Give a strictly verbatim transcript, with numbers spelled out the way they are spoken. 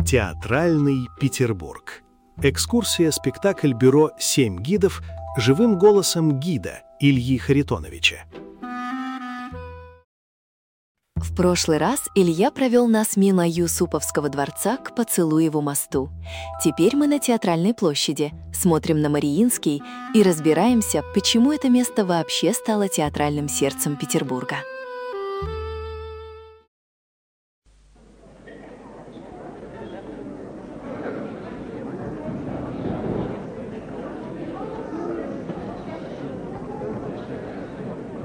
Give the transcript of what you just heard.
Театральный Петербург. Экскурсия-спектакль бюро «Семь гидов» живым голосом гида Ильи Харитоновича. В прошлый раз Илья провел нас мимо Юсуповского дворца к Поцелуеву мосту. Теперь мы на Театральной площади, смотрим на Мариинский и разбираемся, почему это место вообще стало театральным сердцем Петербурга.